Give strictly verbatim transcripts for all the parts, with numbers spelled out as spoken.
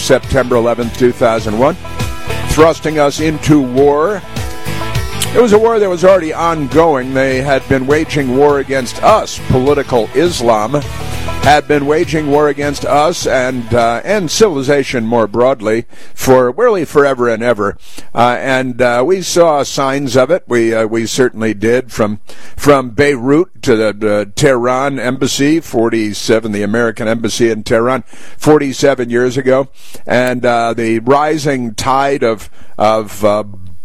September eleventh, two thousand one, thrusting us into war. It was a war that was already ongoing. They had been waging war against us. Political Islam had been waging war against us and uh, and civilization more broadly for really forever and ever. Uh, and uh, we saw signs of it. We uh, we certainly did, from from Beirut to the, the Tehran embassy, forty-seven, the American embassy in Tehran, forty-seven years ago, and uh, the rising tide of of uh,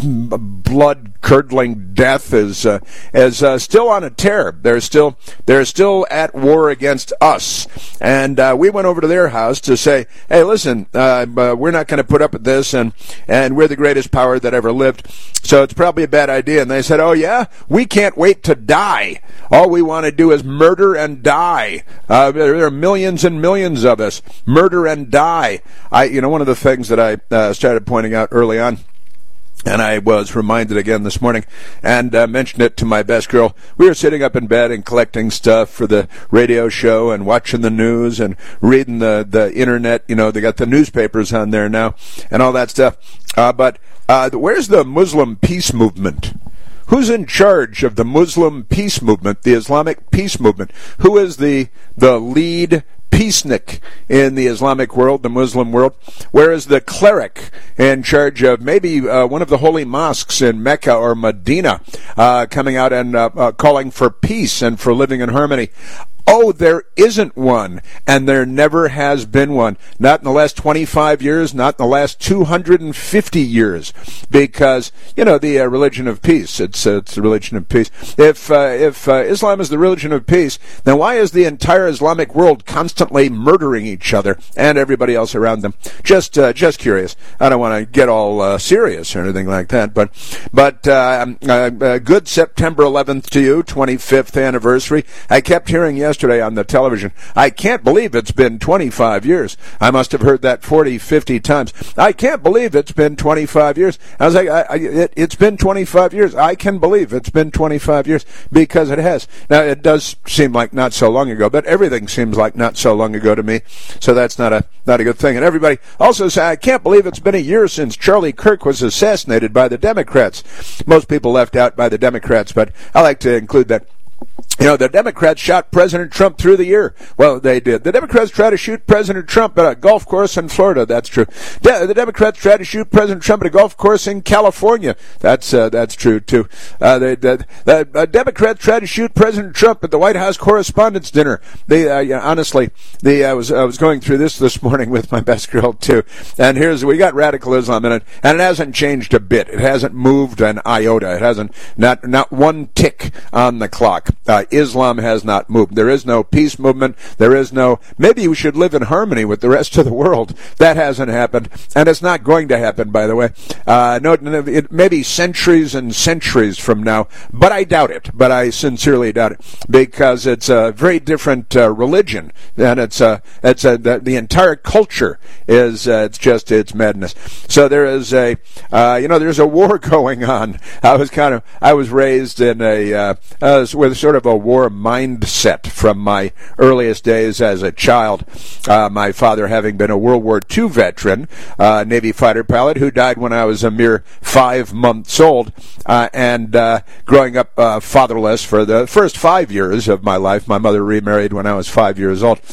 blood-curdling death is uh, is uh, still on a tear. They're still they're still at war against us, and uh, we went over to their house to say, "Hey, listen, uh, we're not going to put up with this, and and we're the greatest power that ever lived, so it's probably a bad idea." And they said, "Oh yeah, we can't wait to die. All we want to do is murder and die. Uh, there are millions and millions of us. Murder and die." I, you know, one of the things that I uh, started pointing out early on, and I was reminded again this morning, and uh, mentioned it to my best girl. We were sitting up in bed and collecting stuff for the radio show and watching the news and reading the, the internet. You know, they got the newspapers on there now and all that stuff. Uh, but uh, where's the Muslim peace movement? Who's in charge of the Muslim peace movement, the Islamic peace movement? Who is the the lead peacenik in the Islamic world, the Muslim world? Where is the cleric in charge of maybe uh, one of the holy mosques in Mecca or Medina, uh, coming out and uh, uh, calling for peace and for living in harmony? Oh, there isn't one, and there never has been one. Not in the last twenty-five years, not in the last two hundred fifty years, because, you know, the uh, religion of peace, it's, uh, it's the religion of peace. If, uh, if uh, Islam is the religion of peace, then why is the entire Islamic world constantly murdering each other and everybody else around them? Just, uh, just curious. I don't want to get all uh, serious or anything like that, but, but uh, uh, uh, good September eleventh to you, twenty-fifth anniversary. I kept hearing yesterday Yesterday on the television, I can't believe it's been twenty-five years. I must have heard that forty, fifty times. I can't believe it's been twenty-five years. I was like, I, I, it, it's been twenty-five years. I can believe it's been twenty-five years, because it has. Now, it does seem like not so long ago, but everything seems like not so long ago to me, so that's not a not a good thing. And everybody also say, I can't believe it's been a year since Charlie Kirk was assassinated by the Democrats. Most people left out by the Democrats, but I like to include that. You know, the Democrats shot President Trump through the ear. Well, they did. The Democrats tried to shoot President Trump at a golf course in Florida. That's true. De- the Democrats tried to shoot President Trump at a golf course in California. That's uh, that's true, too. Uh, they, the the uh, Democrats tried to shoot President Trump at the White House Correspondents' Dinner. They, uh, yeah, honestly, the, I was I was going through this this morning with my best girl, too. And here's, we got radical Islam in it, and it hasn't changed a bit. It hasn't moved an iota. It hasn't, not, not one tick on the clock. Uh, Islam has not moved. There is no peace movement. There is no, maybe we should live in harmony with the rest of the world. That hasn't happened. And it's not going to happen, by the way. Uh, no, it may be centuries and centuries from now, but I doubt it. But I sincerely doubt it, because it's a very different uh, religion. And it's a, it's a, the, the entire culture is, uh, it's just, it's madness. So there is a, uh, you know, there's a war going on. I was kind of, I was raised in a, uh, uh with sort of a war mindset from my earliest days as a child. Uh, my father having been a World War Two veteran, uh, Navy fighter pilot who died when I was a mere five months old, uh, and uh, growing up uh, fatherless for the first five years of my life. My mother remarried when I was five years old.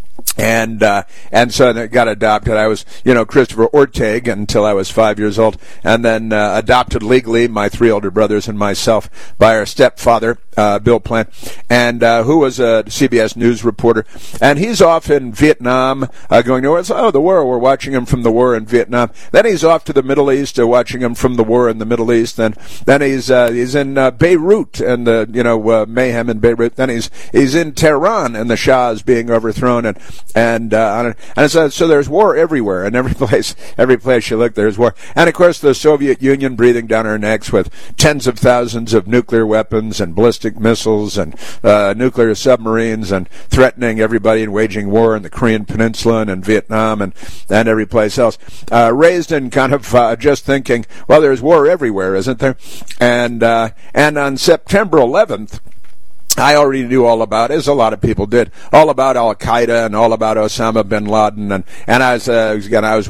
And uh, and so I got adopted. I was, you know, Christopher Ortega until I was five years old, and then uh, adopted legally, my three older brothers and myself, by our stepfather, uh, Bill Plant, and uh, who was a C B S News reporter. And he's off in Vietnam, uh, going nowhere. So, oh, the war, we're watching him from the war in Vietnam. Then he's off to the Middle East, uh, watching him from the war in the Middle East. Then then he's uh, he's in uh, Beirut and the, you know, uh, mayhem in Beirut. Then he's he's in Tehran, and the Shah is being overthrown, and And uh, and so, so there's war everywhere, and every place, every place you look, there's war. And of course, the Soviet Union breathing down our necks with tens of thousands of nuclear weapons and ballistic missiles and uh, nuclear submarines, and threatening everybody and waging war in the Korean Peninsula and in Vietnam and and every place else. Uh, raised in kind of uh, just thinking, well, there's war everywhere, isn't there? And uh, and on September eleventh. I already knew all about, as a lot of people did, all about Al Qaeda and all about Osama bin Laden, and and I was uh, again I was